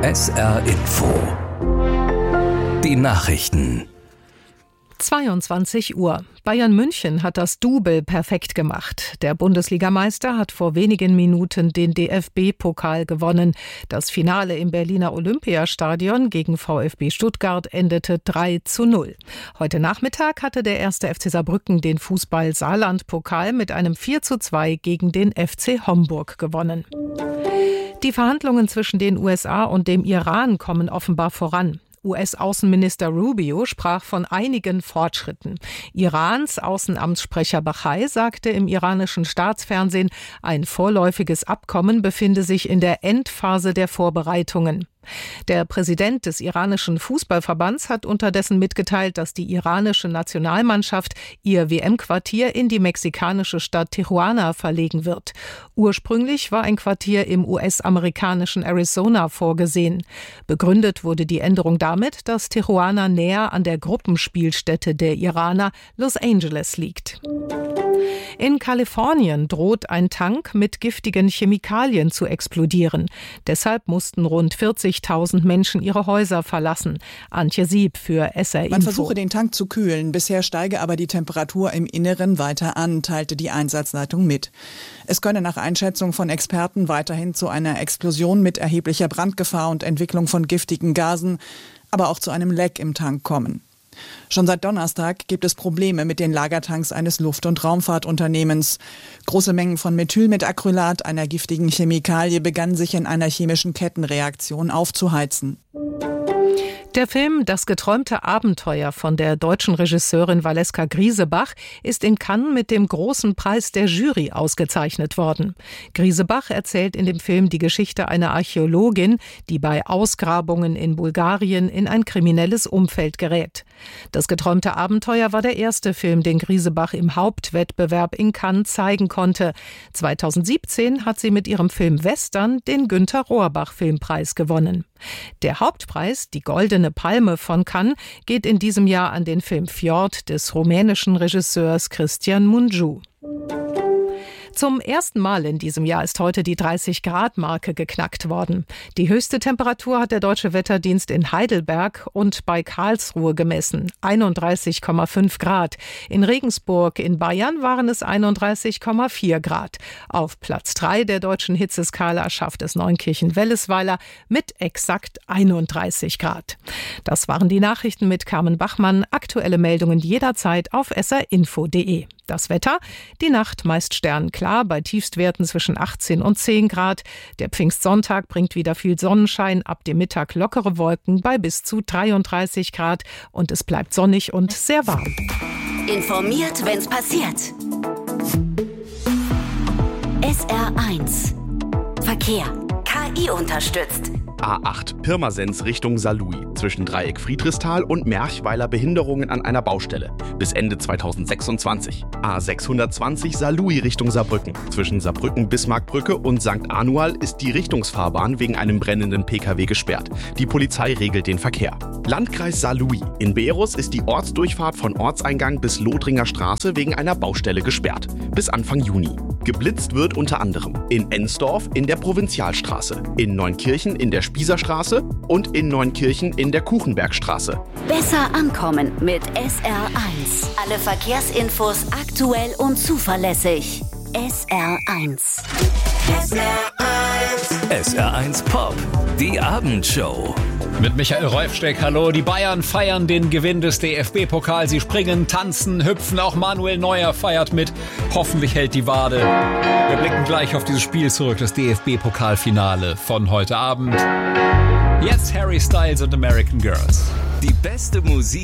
SR Info. Die Nachrichten. 22 Uhr. Bayern München hat das Double perfekt gemacht. Der Bundesligameister hat vor wenigen Minuten den DFB-Pokal gewonnen. Das Finale im Berliner Olympiastadion gegen VfB Stuttgart endete 3:0. Heute Nachmittag hatte der 1. FC Saarbrücken den Fußball-Saarland-Pokal mit einem 4:2 gegen den FC Homburg gewonnen. Die Verhandlungen zwischen den USA und dem Iran kommen offenbar voran. US-Außenminister Rubio sprach von einigen Fortschritten. Irans Außenamtssprecher Bachai sagte im iranischen Staatsfernsehen, ein vorläufiges Abkommen befinde sich in der Endphase der Vorbereitungen. Der Präsident des iranischen Fußballverbands hat unterdessen mitgeteilt, dass die iranische Nationalmannschaft ihr WM-Quartier in die mexikanische Stadt Tijuana verlegen wird. Ursprünglich war ein Quartier im US-amerikanischen Arizona vorgesehen. Begründet wurde die Änderung damit, dass Tijuana näher an der Gruppenspielstätte der Iraner Los Angeles liegt. In Kalifornien droht ein Tank mit giftigen Chemikalien zu explodieren. Deshalb mussten rund 40.000 Menschen ihre Häuser verlassen. Antje Sieb für SR Info. Man versuche, den Tank zu kühlen. Bisher steige aber die Temperatur im Inneren weiter an, teilte die Einsatzleitung mit. Es könne nach Einschätzung von Experten weiterhin zu einer Explosion mit erheblicher Brandgefahr und Entwicklung von giftigen Gasen, aber auch zu einem Leck im Tank kommen. Schon seit Donnerstag gibt es Probleme mit den Lagertanks eines Luft- und Raumfahrtunternehmens. Große Mengen von Methylmetacrylat, einer giftigen Chemikalie, begannen sich in einer chemischen Kettenreaktion aufzuheizen. Der Film »Das geträumte Abenteuer« von der deutschen Regisseurin Valeska Griesebach ist in Cannes mit dem großen Preis der Jury ausgezeichnet worden. Griesebach erzählt in dem Film die Geschichte einer Archäologin, die bei Ausgrabungen in Bulgarien in ein kriminelles Umfeld gerät. »Das geträumte Abenteuer« war der erste Film, den Griesebach im Hauptwettbewerb in Cannes zeigen konnte. 2017 hat sie mit ihrem Film Western den Günter Rohrbach Filmpreis gewonnen. Der Hauptpreis, die Goldene Palme von Cannes, geht in diesem Jahr an den Film Fjord des rumänischen Regisseurs Cristian Mungiu. Zum ersten Mal in diesem Jahr ist heute die 30-Grad-Marke geknackt worden. Die höchste Temperatur hat der Deutsche Wetterdienst in Heidelberg und bei Karlsruhe gemessen, 31,5 Grad. In Regensburg in Bayern waren es 31,4 Grad. Auf Platz 3 der deutschen Hitzeskala schafft es Neunkirchen-Wellesweiler mit exakt 31 Grad. Das waren die Nachrichten mit Carmen Bachmann. Aktuelle Meldungen jederzeit auf srinfo.de. Das Wetter, die Nacht meist sternklar, bei Tiefstwerten zwischen 18 und 10 Grad. Der Pfingstsonntag bringt wieder viel Sonnenschein, ab dem Mittag lockere Wolken bei bis zu 33 Grad und es bleibt sonnig und sehr warm. Informiert, wenn's passiert. SR1 Verkehr. KI unterstützt. A8 Pirmasens Richtung Saarlouis. Zwischen Dreieck Friedrichsthal und Merchweiler Behinderungen an einer Baustelle. Bis Ende 2026. A620 Saarlouis Richtung Saarbrücken. Zwischen Saarbrücken-Bismarckbrücke und St. Anual ist die Richtungsfahrbahn wegen einem brennenden Pkw gesperrt. Die Polizei regelt den Verkehr. Landkreis Saarlouis. In Beerus ist die Ortsdurchfahrt von Ortseingang bis Lothringer Straße wegen einer Baustelle gesperrt. Bis Anfang Juni. Geblitzt wird unter anderem in Ensdorf in der Provinzialstraße, in Neunkirchen in der Spießerstraße und in Neunkirchen in der Kuchenbergstraße. Besser ankommen mit SR1. Alle Verkehrsinfos aktuell und zuverlässig. SR1. SR1 Pop. Die Abendshow. Mit Michael Reufsteck, hallo. Die Bayern feiern den Gewinn des DFB-Pokal. Sie springen, tanzen, hüpfen. Auch Manuel Neuer feiert mit. Hoffentlich hält die Wade. Wir blicken gleich auf dieses Spiel zurück, das DFB-Pokalfinale von heute Abend. Jetzt Harry Styles und American Girls. Die beste Musik